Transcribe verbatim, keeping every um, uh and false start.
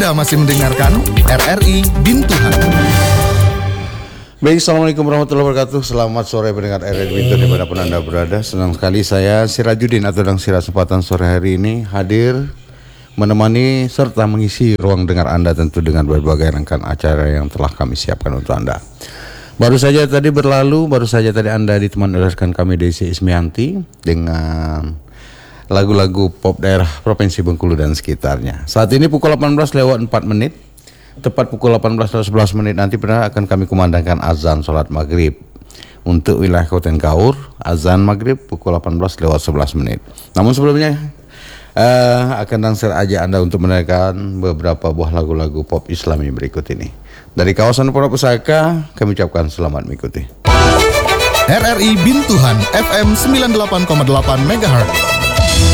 Anda masih mendengarkan R R I Bintuhan. Baik, Assalamualaikum warahmatullahi wabarakatuh. Selamat sore pendengar R R I Bintuhan dimanapun Anda berada. Senang sekali saya Sirajuddin atau Dang Siraj kesempatan sore hari ini hadir menemani serta mengisi ruang dengar Anda tentu dengan berbagai rangkaian acara yang telah kami siapkan untuk Anda. Baru saja tadi berlalu, baru saja tadi Anda ditemani oleh rekan kami Desi Ismianti dengan lagu-lagu pop daerah Provinsi Bengkulu dan sekitarnya. Saat ini pukul delapan belas lewat empat menit. Tepat pukul delapan belas lewat sebelas menit nanti benar akan kami kumandangkan azan salat maghrib. Untuk wilayah Kabupaten Kaur, azan maghrib pukul delapan belas lewat sebelas menit. Namun sebelumnya uh, akan langsir aja Anda untuk mendengarkan beberapa buah lagu-lagu pop Islami berikut ini. Dari kawasan Pondok Pusaka, kami ucapkan selamat mengikuti. R R I Bintuhan F M sembilan puluh delapan koma delapan megahertz.